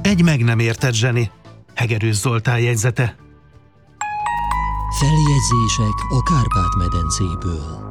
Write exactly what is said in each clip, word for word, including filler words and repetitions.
Egy meg nem értett zseni. Hegedűs Zoltán jegyzete. Feljegyzések a Kárpát-medencéből.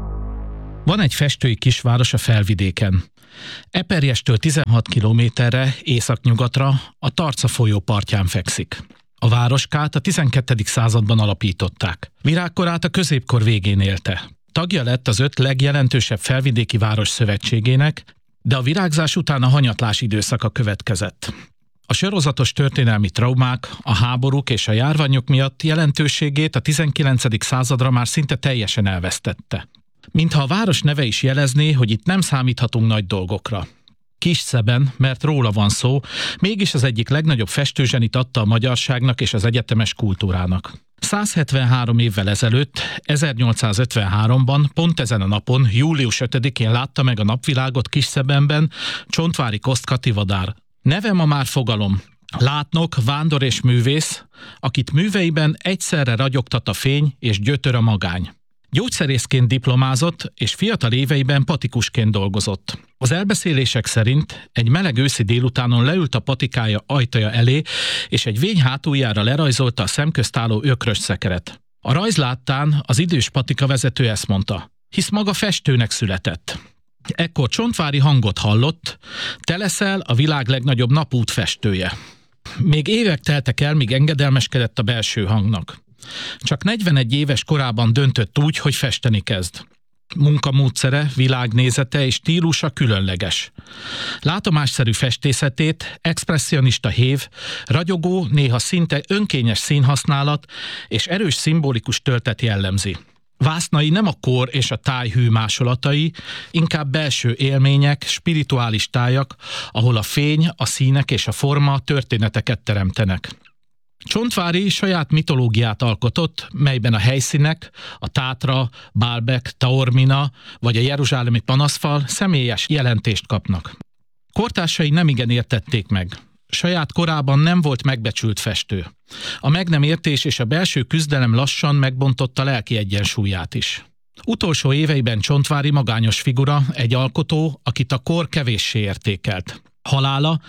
Van egy festői kisváros a Felvidéken. Eperjestől tizenhat kilométerre északnyugatra a Tarca folyó partján fekszik. A városkát a tizenkettedik században alapították. Virágkorát a középkor végén élte. Tagja lett az öt legjelentősebb felvidéki város szövetségének, de a virágzás után a hanyatlás időszaka következett. A sorozatos történelmi traumák, a háborúk és a járványok miatt jelentőségét a tizenkilencedik századra már szinte teljesen elvesztette. Mintha a város neve is jelezné, hogy itt nem számíthatunk nagy dolgokra. Kisszeben, mert róla van szó, mégis az egyik legnagyobb festőzsenit adta a magyarságnak és az egyetemes kultúrának. száz hetvenhárom évvel ezelőtt, ezernyolcszázötvenháromban, pont ezen a napon, július ötödikén látta meg a napvilágot Kisszebenben Csontváry Koszt Kati Vadár. Neve ma már fogalom. Látnok, vándor és művész, akit műveiben egyszerre ragyogtat a fény és gyötör a magány. Gyógyszerészként diplomázott, és fiatal éveiben patikusként dolgozott. Az elbeszélések szerint egy meleg őszi délutánon leült a patikája ajtaja elé, és egy vény hátuljára lerajzolta a szemközt álló ökrös szekeret. A rajz láttán az idős patika vezető ezt mondta: hisz maga festőnek született. Ekkor Csontváry hangot hallott: te leszel a világ legnagyobb napút festője. Még évek teltek el, míg engedelmeskedett a belső hangnak. Csak negyvenegy éves korában döntött úgy, hogy festeni kezd. Munkamódszere, világnézete és stílusa különleges. Látomásszerű festészetét expresszionista hév, ragyogó, néha szinte önkényes színhasználat és erős szimbolikus töltet jellemzi. Vásznai nem a kor és a táj hű másolatai, inkább belső élmények, spirituális tájak, ahol a fény, a színek és a forma történeteket teremtenek. Csontváry saját mitológiát alkotott, melyben a helyszínek, a Tátra, Baalbek, Taormina vagy a jeruzsálemi panaszfal személyes jelentést kapnak. Kortársai nemigen értették meg. Saját korában nem volt megbecsült festő. A meg nem értés és a belső küzdelem lassan megbontotta lelki egyensúlyát is. Utolsó éveiben Csontváry magányos figura, egy alkotó, akit a kor kevéssé értékelt. Halála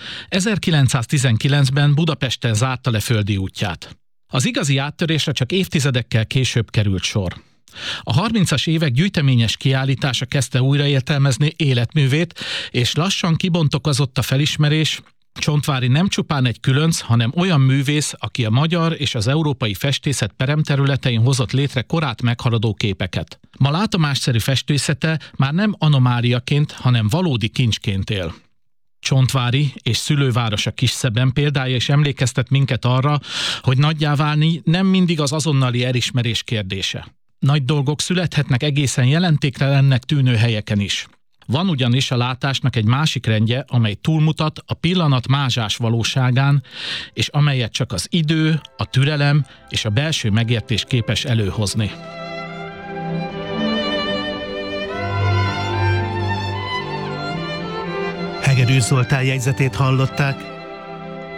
ezerkilencszáztizenkilencben Budapesten zárta le földi útját. Az igazi áttörésre csak évtizedekkel később került sor. A harmincas évek gyűjteményes kiállítása kezdte újraértelmezni életművét, és lassan kibontakozott a felismerés: Csontváry nem csupán egy különc, hanem olyan művész, aki a magyar és az európai festészet peremterületein hozott létre korát meghaladó képeket. Ma látomásszerű festészete már nem anomáliaként, hanem valódi kincsként él. Csontváry és szülővárosa Kisszeben példája is emlékeztet minket arra, hogy nagyjá válni nem mindig az azonnali elismerés kérdése. Nagy dolgok születhetnek egészen jelentéktelennek tűnő helyeken is. Van ugyanis a látásnak egy másik rendje, amely túlmutat a pillanat mázsás valóságán, és amelyet csak az idő, a türelem és a belső megértés képes előhozni. Hegedűs Zoltán jegyzetét hallották.